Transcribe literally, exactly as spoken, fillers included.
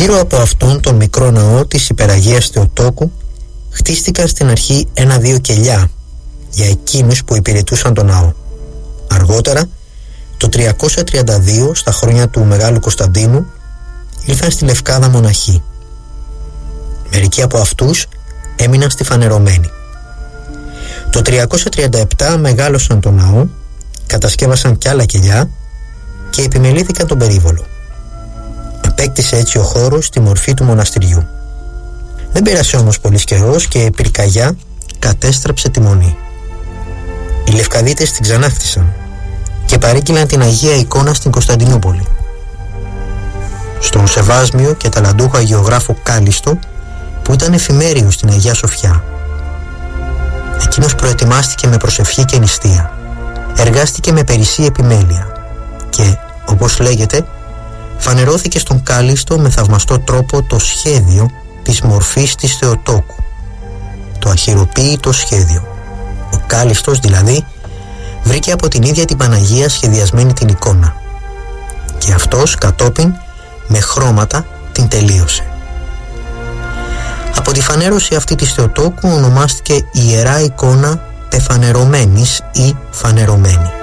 Γύρω από αυτόν τον μικρό ναό της Υπεραγίας Θεοτόκου χτίστηκαν στην αρχή ένα-δύο κελιά για εκείνους που υπηρετούσαν τον ναό. Αργότερα, το τριακόσια τριάντα δύο, στα χρόνια του Μεγάλου Κωνσταντίνου, ήρθαν στη Λευκάδα μοναχοί. Μερικοί από αυτούς έμειναν στη Φανερωμένη. Το τριακόσια τριάντα επτά μεγάλωσαν τον ναό, κατασκεύασαν κι άλλα κελιά και επιμελήθηκαν τον περίβολο. Απέκτησε έτσι ο χώρος τη μορφή του μοναστηριού. Δεν πέρασε όμως πολύς καιρός και η πυρκαγιά κατέστρεψε τη μονή. Οι Λευκαδίτες την ξανάχτισαν και παρήγγειλαν την Αγία Εικόνα στην Κωνσταντινούπολη. Στον σεβάσμιο και ταλαντούχο αγιογράφο Κάλιστο, που ήταν εφημέριος στην Αγία Σοφιά. Εκείνος προετοιμάστηκε με προσευχή και νηστεία, εργάστηκε με περισσή επιμέλεια και, όπως λέγεται, φανερώθηκε στον Κάλιστο με θαυμαστό τρόπο το σχέδιο της μορφής της Θεοτόκου, το αχειροποίητο σχέδιο. Ο Κάλιστος δηλαδή βρήκε από την ίδια την Παναγία σχεδιασμένη την εικόνα και αυτός κατόπιν με χρώματα την τελείωσε. Από τη φανέρωση αυτή της Θεοτόκου ονομάστηκε Ιερά Εικόνα Πεφανερωμένης ή Φανερωμένη.